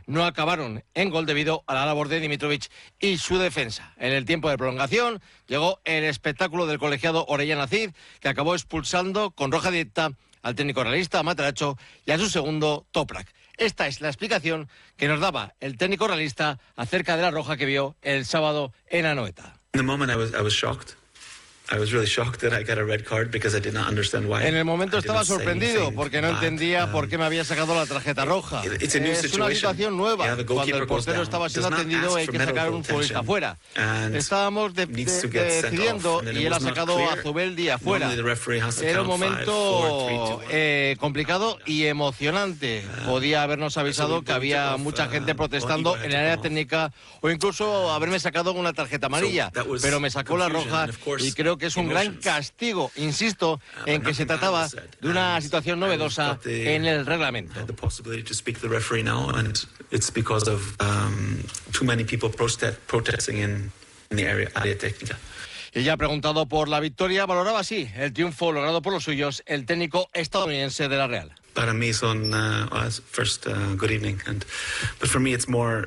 no acabaron en gol debido a la labor de Dimitrovic y su defensa. En el tiempo de prolongación llegó el espectáculo del colegiado Orellana Cid, que acabó expulsando con roja directa al técnico realista Mataracho y a su segundo Toprak. Esta es la explicación que nos daba el técnico realista acerca de la roja que vio el sábado en Anoeta. En el momento estaba sorprendido porque no entendía por qué me había sacado la tarjeta roja. Es una situación nueva. Cuando el portero estaba siendo atendido hay que sacar un futbolista afuera. Estábamos decidiendo y él ha sacado a Zubeldi afuera. Era un momento complicado y emocionante. Podía habernos avisado que había mucha gente protestando en el área técnica o incluso haberme sacado una tarjeta amarilla, pero me sacó la roja y creo que es un gran castigo. Insisto en que se trataba de una situación novedosa en el reglamento. Y ya preguntado por la victoria, valoraba así el triunfo logrado por los suyos, el técnico estadounidense de la Real. Para mí son good evening, but for me it's more.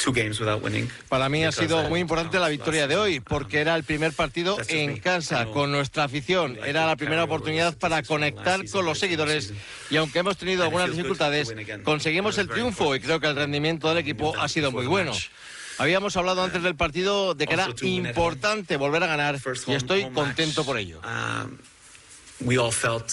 Para mí ha sido muy importante la victoria de hoy, porque era el primer partido en casa, con nuestra afición. Era la primera oportunidad para conectar con los seguidores y aunque hemos tenido algunas dificultades, conseguimos el triunfo y creo que el rendimiento del equipo ha sido muy bueno. Habíamos hablado antes del partido de que era importante volver a ganar y estoy contento por ello. We all felt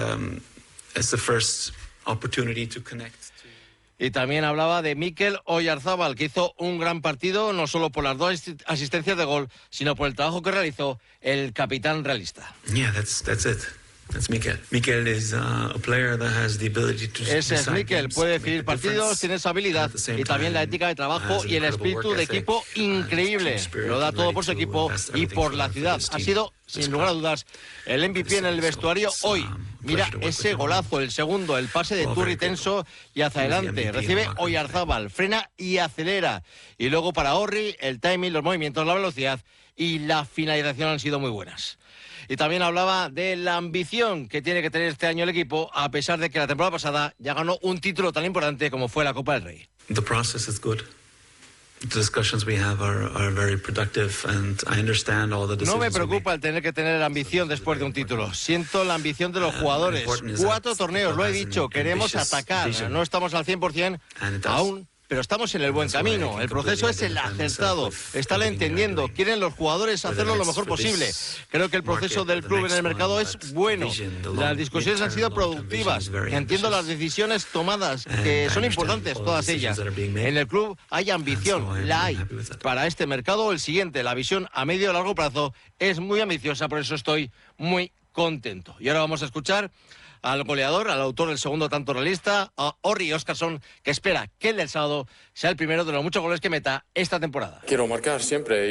it's the first opportunity to connect. Y también hablaba de Mikel Oyarzábal, que hizo un gran partido, no solo por las dos asistencias de gol, sino por el trabajo que realizó el capitán realista. Yeah, that's it. That's Mikel. Mikel is a player that has the ability to. Ese es Mikel, puede decidir partidos, tiene esa habilidad y también la ética de trabajo y el espíritu de equipo increíble. Lo da todo por su equipo y por la ciudad. Ha sido, sin lugar a dudas, el MVP en el vestuario hoy. Mira ese golazo, el segundo, el pase de Turri tenso y hacia adelante. Recibe Oyarzábal, frena y acelera. Y luego para Orri, el timing, los movimientos, la velocidad y la finalización han sido muy buenas. Y también hablaba de la ambición que tiene que tener este año el equipo, a pesar de que la temporada pasada ya ganó un título tan importante como fue la Copa del Rey. The process is good. The discussions we have are very productive and I understand all the decisions. No me preocupa el tener que tener ambición después de un título. Siento la ambición de los jugadores. 4 torneos, lo he dicho, queremos atacar. No estamos al 100% aún, pero estamos en el buen camino. El proceso es el acertado. Están entendiendo. Quieren los jugadores hacerlo lo mejor posible. Creo que el proceso del club en el mercado es bueno. Las discusiones han sido productivas. Entiendo las decisiones tomadas, que son importantes todas ellas. En el club hay ambición, la hay. Para este mercado, el siguiente, la visión a medio y largo plazo, es muy ambiciosa, por eso estoy muy contento. Y ahora vamos a escuchar al goleador, al autor del segundo tanto realista, a Orri Óskarsson, que espera que el del sábado sea el primero de los muchos goles que meta esta temporada. Quiero marcar siempre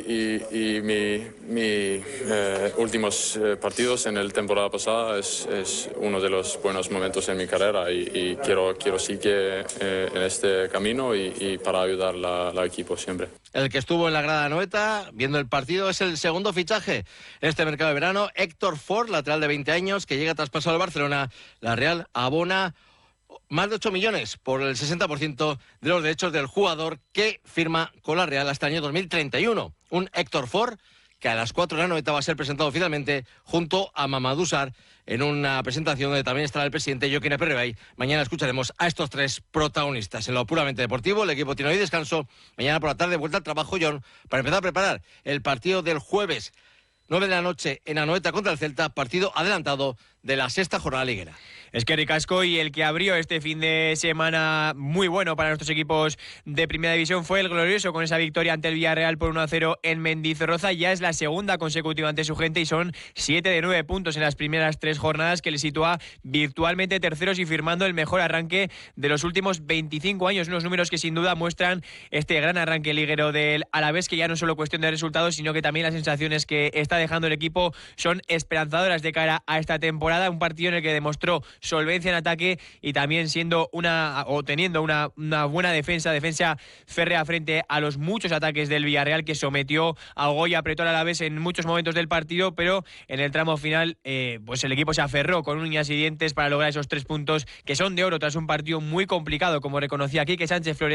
y mis últimos partidos en la temporada pasada es uno de los buenos momentos en mi carrera y quiero seguir en este camino y para ayudar al equipo siempre. El que estuvo en la grada de Anoeta viendo el partido es el segundo fichaje en este mercado de verano, Héctor Ford, lateral de 20 años, que llega traspasado al Barcelona. La Real abona más de 8 millones por el 60% de los derechos del jugador, que firma con la Real hasta el año 2031. Un Héctor Ford que a las 4 de la Anoeta va a ser presentado oficialmente junto a Mamadou Sarr en una presentación donde también estará el presidente Joaquín Aperribay. Mañana escucharemos a estos 3 protagonistas. En lo puramente deportivo, el equipo tiene hoy descanso. Mañana por la tarde vuelta al trabajo, John, para empezar a preparar el partido del jueves 9 de la noche en Anoeta contra el Celta, partido adelantado de la 6ª jornada liguera. Es que ricasco, y el que abrió este fin de semana muy bueno para nuestros equipos de Primera División fue el Glorioso, con esa victoria ante el Villarreal por 1-0 en Mendizorroza. Ya es la segunda consecutiva ante su gente y son 7 de 9 puntos en las primeras 3 jornadas, que le sitúa virtualmente terceros y firmando el mejor arranque de los últimos 25 años. Unos números que sin duda muestran este gran arranque liguero del Alavés, que ya no es solo cuestión de resultados, sino que también las sensaciones que está dejando el equipo son esperanzadoras de cara a esta temporada. Un partido en el que demostró solvencia en ataque y también teniendo una buena defensa férrea frente a los muchos ataques del Villarreal, que sometió a Goy, apretó al Alavés en muchos momentos del partido, pero en el tramo final pues el equipo se aferró con uñas y dientes para lograr esos 3 puntos que son de oro tras un partido muy complicado, como reconocía Quique Sánchez Flores.